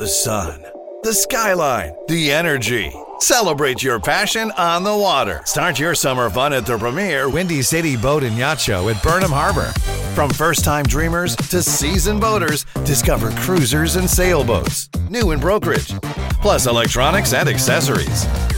The sun, the skyline, the energy. Celebrate your passion on the water. Start your summer fun at the premier Windy City Boat and Yacht Show at Burnham Harbor. From first-time dreamers to seasoned boaters, discover cruisers and sailboats, new in brokerage, plus electronics and accessories.